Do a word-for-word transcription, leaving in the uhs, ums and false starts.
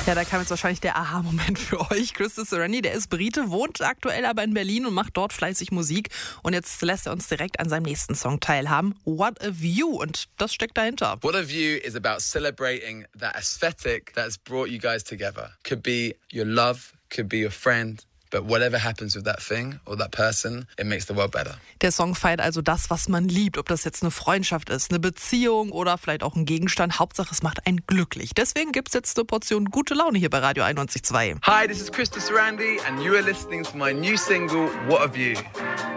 Ja, da kam jetzt wahrscheinlich der Aha-Moment für euch. Christos Serenity, der ist Brite, wohnt aktuell aber in Berlin und macht dort fleißig Musik. Und jetzt lässt er uns direkt an seinem nächsten Song teilhaben. What a View. Und das steckt dahinter. What a View is about celebrating that aesthetic that has brought you guys together. Could be your love, could be your friend. But whatever happens with that thing or that person, it makes the world better. Der Song feiert also das, was man liebt. Ob das jetzt eine Freundschaft ist, eine Beziehung oder vielleicht auch ein Gegenstand. Hauptsache, es macht einen glücklich. Deswegen gibt es jetzt eine Portion gute Laune hier bei Radio einundneunzig Komma zwei. Hi, this is Christos Randy and you are listening to my new single, What a View.